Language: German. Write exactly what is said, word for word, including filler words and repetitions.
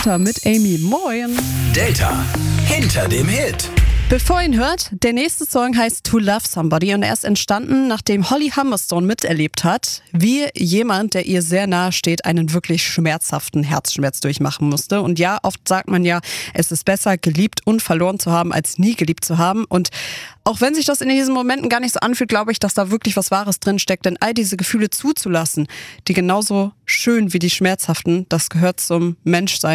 Mit Amy. Moin. Delta hinter dem Hit. Bevor ihr ihn hört, der nächste Song heißt To Love Somebody und er ist entstanden, nachdem Holly Humberstone miterlebt hat, wie jemand, der ihr sehr nahe steht, einen wirklich schmerzhaften Herzschmerz durchmachen musste. Und ja, oft sagt man ja, es ist besser, geliebt und verloren zu haben, als nie geliebt zu haben. Und auch wenn sich das in diesen Momenten gar nicht so anfühlt, glaube ich, dass da wirklich was Wahres drin steckt. Denn all diese Gefühle zuzulassen, die genauso schön wie die schmerzhaften, das gehört zum Menschsein.